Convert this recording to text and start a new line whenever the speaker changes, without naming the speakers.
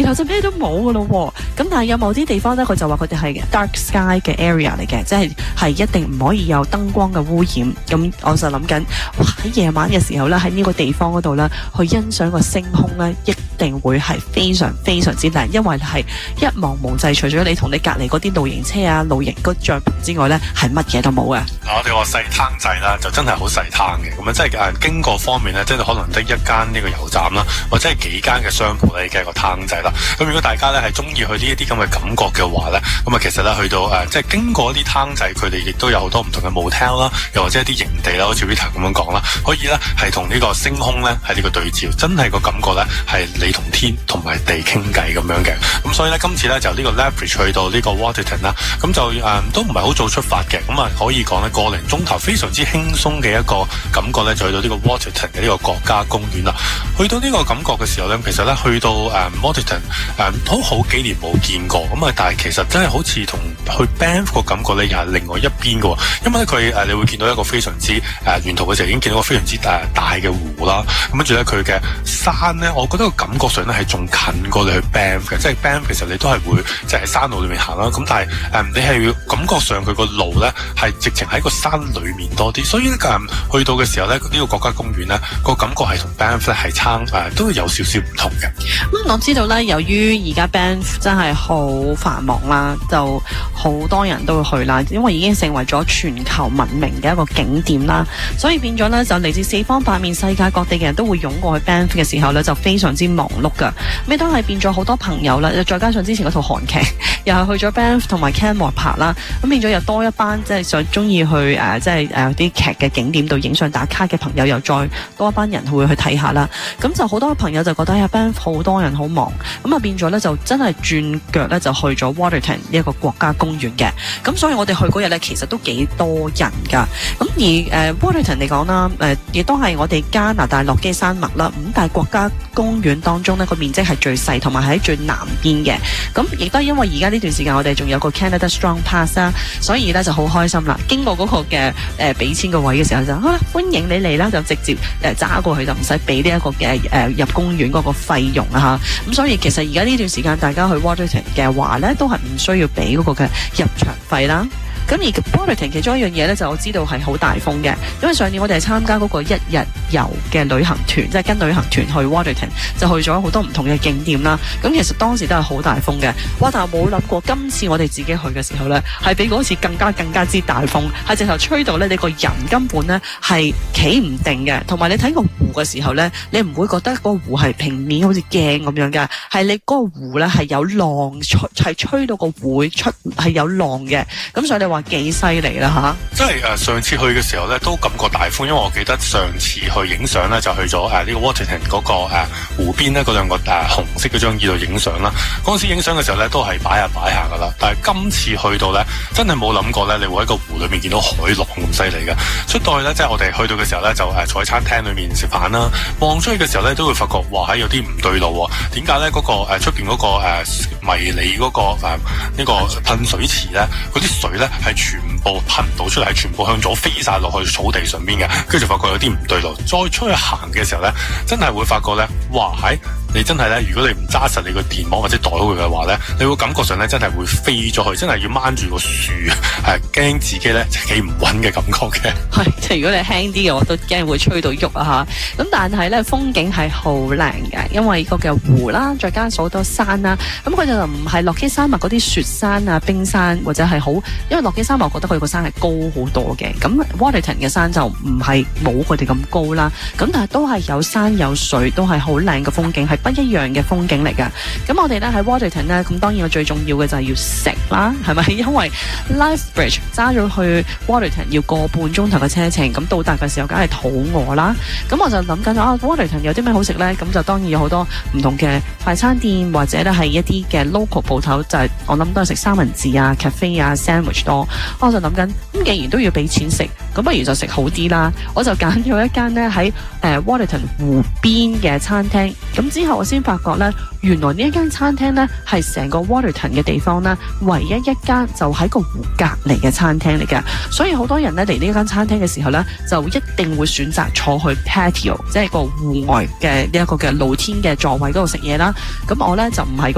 後就咩都冇噶咯。咁但係有某啲地方咧，佢就話佢哋係 dark sky 嘅 area 嚟嘅，即係一定唔可以有燈光嘅污染。咁我就諗緊，哇喺夜晚嘅時候咧，喺呢個地方嗰度咧，去欣賞個星空咧，一定會係非常非常之靚，因為係一望無際，除咗你同你隔離嗰啲露營車啊、露營嗰帳篷之外咧，係乜嘢都冇嘅。
我哋話細攤仔啦，就真係好細攤嘅，咁啊，即係經過方面咧，即係可能得一間呢個油站啦，或者係幾間嘅商鋪咧嘅一個攤仔啦。咁如果大家咧係中意去呢一啲咁嘅感覺嘅話咧，咁啊其實咧去到即係經過啲攤仔，佢哋亦都有好多唔同嘅 motel 啦，又或者一啲營地啦，好似 Rita 咁樣講啦，可以咧係同呢個星空咧係呢個對照，真係個感覺咧係你同天同埋地傾偈咁樣嘅。咁所以咧今次咧就呢個 Lethbridge 去到呢個 Waterton 啦，咁就都唔係好早出發嘅，咁啊可以講咧個零鐘頭非常之輕鬆嘅一個感覺咧，就去到呢個 Waterton 嘅呢個國家公園啦。去到呢個感覺嘅時候咧，其實咧去到Waterton 都好幾年冇見過，咁啊但係其實真係好似同去 Banff 個感覺咧又係另外一邊嘅，因為咧佢你會見到一個非常之沿途嘅時候已經見到個非常之大嘅湖啦，咁跟住咧佢嘅山咧，我覺得個感覺上咧係仲近過你去 Banff 嘅，即係 Banff 其實你都係會即係喺山路裏面行啦，咁但係你係感覺上佢個路咧係直情喺個山裏面多啲，所以咧去到嘅時候咧呢個國家公園咧個感覺係同 Banff 咧係差都有少少唔同嘅。
我知道咧，由於而家 Banff 真係好繁忙啦，就好多人都會去啦，因為已經成為咗全球聞名嘅一個景點啦，所以變咗咧就嚟自四方八面世界各地嘅人都會湧過去 Banff 嘅時候咧就非常之忙碌噶，咩都係變咗好多朋友啦，再加上之前嗰套韓劇又係去咗 Banff 同埋 Canmore 拍啦，咁變咗又多一班即係想中意去即係啲劇嘅景點度影相打卡嘅朋友，又再多一班人會去睇下啦。咁就好多朋友就覺得喺 Banff 好多人好忙，咁啊變咗咧就真係轉腳咧就去咗 Waterton 呢一個國家公園嘅。咁所以我哋去嗰日咧其實都幾多人噶。咁而Waterton 嚟講啦，亦都係我哋加拿大落基山脈啦5大國家公園當中呢個面積係最細，同埋喺最南邊嘅。咁亦都因為而家呢段時間我哋仲有個 Canada Strong Pass 啦，所以咧就好開心啦。經過嗰個嘅俾錢個位嘅時候就好啦，歡迎你嚟啦，就直接揸過去就唔使俾呢一個嘅入公園嗰個費用啊嚇。咁所以其實而家呢段時間大家去 Waterton 嘅話咧，都係唔需要俾嗰個嘅入場費啦。咁而 Waterton 其中一樣嘢咧，就我知道係好大風嘅，因為上年我哋係參加嗰個一日遊嘅旅行團，即係跟旅行團去 Waterton， 就去咗好多唔同嘅景點啦。咁其實當時都係好大風嘅，哇！但係冇諗過今次我哋自己去嘅時候咧，係比嗰次更加之大風，係直頭吹到咧你個人根本咧係企唔定嘅，同埋你睇個湖嘅時候咧，你唔會覺得個湖係平面好似鏡咁樣嘅，係你嗰個湖咧係有浪係吹到個湖會出係有浪嘅，咁所以你話幾犀利啦嚇！
即係上次去嘅時候咧，都感覺大風，因為我記得上次去影相咧，就去咗呢個 Waterton 嗰個湖邊咧，嗰兩個紅色嗰張椅度影相啦。嗰陣時影相嘅時候咧，都係擺下噶啦。但係今次去到咧，真係冇諗過咧，你會喺個湖裏面見到海浪咁犀利嘅。出到去咧，即係我哋去到嘅時候咧，就坐喺餐廳裏面食飯啦。望出去嘅時候咧，都會發覺哇，有啲唔對路喎。點解咧？嗰個出邊嗰個迷你嗰個呢個噴水池咧，嗰啲水咧係全部噴唔到出嚟，係全部向左飛晒落去草地上邊嘅，跟住就發覺有啲唔對路。再出去行嘅時候咧，真係會發覺咧，哇！你真係咧，如果你唔揸實你個電網或者袋好佢嘅話咧，你會感覺上咧真係會飛咗去，真係要掹住個樹，係驚自己咧企唔穩嘅感覺嘅。
係，即係如果你輕啲嘅，我都驚會吹到喐啊嚇。咁但係咧風景係好靚嘅，因為個嘅湖啦，再加上好多山啦，咁佢就唔係落基山脈嗰啲雪山啊、冰山或者係好，因為落基山脈我覺得佢個山係高好多嘅，咁 Waterton 嘅山就唔係冇佢哋咁高啦，咁但係都係有山有水，都係好靚嘅風景，係不一樣嘅風景嚟㗎。咁我哋咧喺 Waterton 咧，咁當然我最重要嘅就係要食啦，係咪？因為 Lethbridge 揸咗去 Waterton 要個半鐘頭嘅車程，咁到達嘅時候梗係肚餓啦。咁我就諗緊Waterton 有啲咩好食咧？咁就當然有好多唔同嘅快餐店，或者咧係一啲嘅 local 鋪頭，就係我諗都係食三文治啊、cafe 啊、sandwich 多。我就諗緊，咁既然都要俾錢食，咁不如就食好啲啦。我就揀咗一間咧喺Waterton 湖邊嘅餐廳。咁之後我先發覺咧，原來呢一間餐廳咧係成個 Waterton 嘅地方咧，唯一一間就喺個湖隔離嘅餐廳嚟嘅。所以好多人咧嚟呢間餐廳嘅時候咧，就一定會選擇坐去 patio， 即係個戶外嘅呢一個嘅露天嘅座位嗰度食嘢啦。咁我咧就唔係